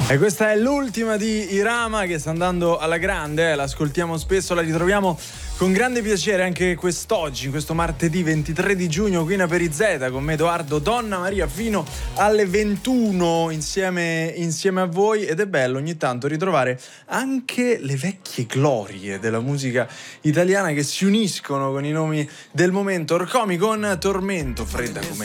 E questa è l'ultima di Irama che sta andando alla grande, l'ascoltiamo spesso, la ritroviamo con grande piacere anche quest'oggi, in questo martedì 23 di giugno qui in Aperizeta con me Edoardo Donna Maria fino alle 21 insieme a voi, ed è bello ogni tanto ritrovare anche le vecchie glorie della musica italiana che si uniscono con i nomi del momento. Orcomi con Tormento, fredda come